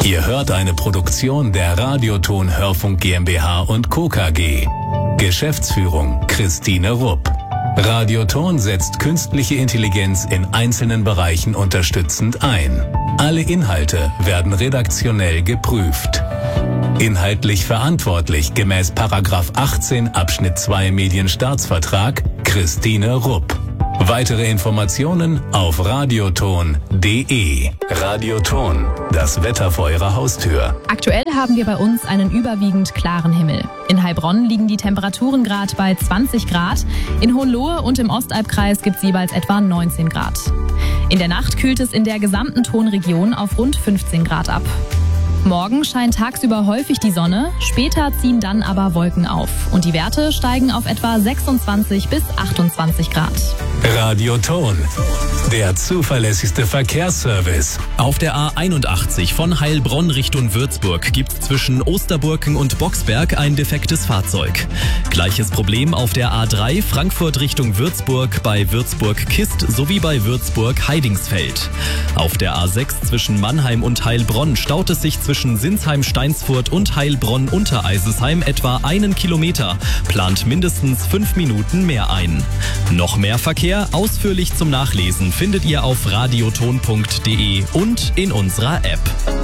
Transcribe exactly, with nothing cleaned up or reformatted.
Ihr hört eine Produktion der Radioton Hörfunk GmbH und Co. K G. Geschäftsführung Christine Rupp. Radioton setzt künstliche Intelligenz in einzelnen Bereichen unterstützend ein. Alle Inhalte werden redaktionell geprüft. Inhaltlich verantwortlich gemäß Paragraph achtzehn Abschnitt zwei Medienstaatsvertrag Christine Rupp. Weitere Informationen auf radioton punkt de. Radioton, das Wetter vor Ihrer Haustür. Aktuell haben wir bei uns einen überwiegend klaren Himmel. In Heilbronn liegen die Temperaturen gerade bei zwanzig Grad. In Hohenlohe und im Ostalbkreis gibt es jeweils etwa neunzehn Grad. In der Nacht kühlt es in der gesamten Tonregion auf rund fünfzehn Grad ab. Morgen scheint tagsüber häufig die Sonne, später ziehen dann aber Wolken auf und die Werte steigen auf etwa sechsundzwanzig bis achtundzwanzig Grad. Radioton, der zuverlässigste Verkehrsservice. Auf der A einundachtzig von Heilbronn Richtung Würzburg gibt's zwischen Osterburken und Boxberg ein defektes Fahrzeug. Gleiches Problem auf der A drei Frankfurt Richtung Würzburg bei Würzburg-Kist sowie bei Würzburg-Heidingsfeld. Auf der A sechs zwischen Mannheim und Heilbronn staut es sich zwischen Sinsheim-Steinsfurt und Heilbronn-Untereisesheim etwa einen Kilometer, plant mindestens fünf Minuten mehr ein. Noch mehr Verkehr ausführlich zum Nachlesen findet ihr auf radioton punkt de und in unserer App.